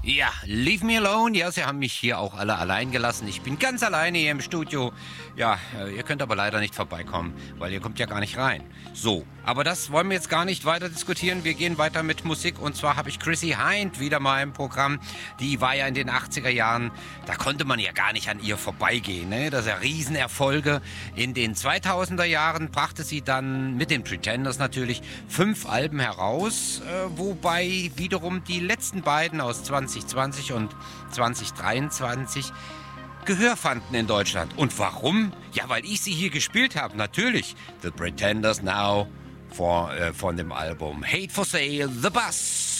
Ja, leave me alone. Ja, sie haben mich hier auch alle allein gelassen. Ich bin ganz alleine hier im Studio. Ja, ihr könnt aber leider nicht vorbeikommen, weil ihr kommt ja gar nicht rein. So, aber das wollen wir jetzt gar nicht weiter diskutieren. Wir gehen weiter mit Musik und zwar habe ich Chrissie Hynde wieder mal im Programm. Die war ja in den 80er Jahren, da konnte man ja gar nicht an ihr vorbeigehen. Ne? Das ist ja Riesenerfolge. In den 2000er Jahren brachte sie dann mit den Pretenders natürlich 5 Alben heraus, wobei wiederum die letzten beiden aus 2020 und 2023 Gehör fanden in Deutschland. Und warum? Ja, weil ich sie hier gespielt habe. Natürlich. The Pretenders Now von dem Album Hate for Sale, The Bus.